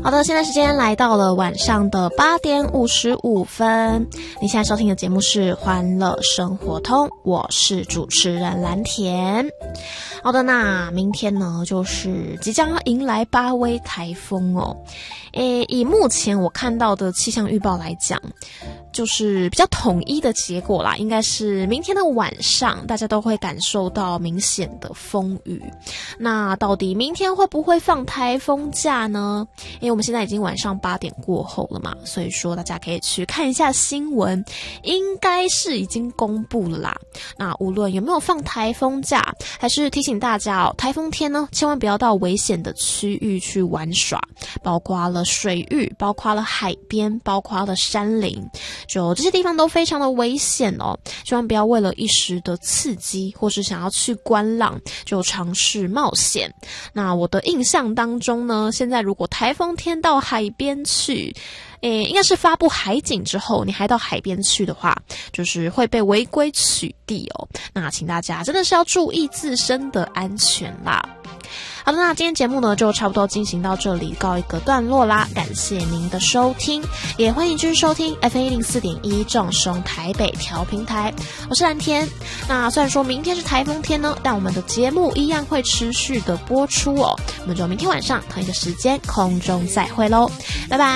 好的，现在时间来到了晚上的8点55分。你现在收听的节目是欢乐生活通，我是主持人蓝田。好的，那明天呢就是即将要迎来8威台风哦。以目前我看到的气象预报来讲，就是比较统一的结果啦，应该是明天的晚上大家都会感受到明显的风雨。那到底明天会不会放台风假呢？因为我们现在已经晚上8点过后了嘛，所以说大家可以去看一下新闻，应该是已经公布了啦。那无论有没有放台风假，还是提醒大家哦，台风天呢千万不要到危险的区域去玩耍，包括了水域，包括了海边，包括了山林，就这些地方都非常的危险哦，千万不要为了一时的刺激或是想要去观浪就尝试冒险。那我的印象当中呢，现在如果台风天到海边去，应该是发布海警之后，你还到海边去的话，就是会被违规取缔哦。那请大家真的是要注意自身的安全啦。好的，那今天节目呢就差不多进行到这里，告一个段落啦。感谢您的收听，也欢迎继续收听 FM104.1 正声台北调频台，我是蓝田。那虽然说明天是台风天呢，但我们的节目一样会持续的播出哦。我们就明天晚上同一个时间空中再会咯，拜拜。